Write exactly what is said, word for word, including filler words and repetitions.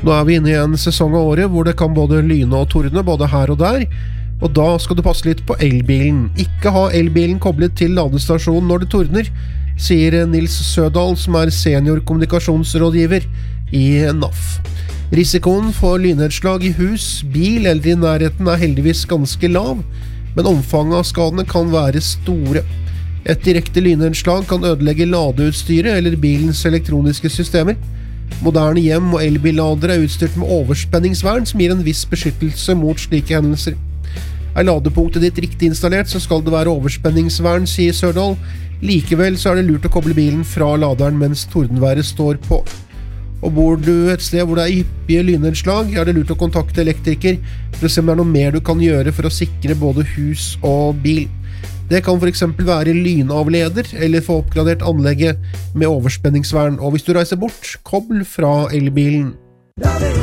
Nå er vi inne i en sesong av året hvor det kan både lyne og tordne, både her og der, og da skal du passe litt på elbilen. Ikke ha elbilen koblet til ladestasjonen når det tordner, sier Nils Sødal, som er seniorkommunikasjonsrådgiver i N A F. Risikoen for lynnedslag i hus, bil eller i nærheten er heldigvis ganske lav, men omfanget av skadene kan være store. Et direkte lynnedslag kan ødelegge ladeutstyret eller bilens elektroniske systemer. Moderne hjem og elbilladere er utstyrt med overspenningsvern som gir en viss beskyttelse mot slike hendelser. Er ladepunktet ditt riktig installert, så skal det være overspenningsvern, sier Sørdal. Likevel så er det lurt å koble bilen fra laderen mens tordenværet står på. Og bor du et sted hvor det er hyppige lynnedslag, er det lurt å kontakte elektriker for å se om det er noe mer du kan gjøre for å sikre både hus og bil. Det kan for eksempel være lynavleder eller få oppgradert anlegget med overspenningsvern, og hvis du reiser bort, kobl fra elbilen.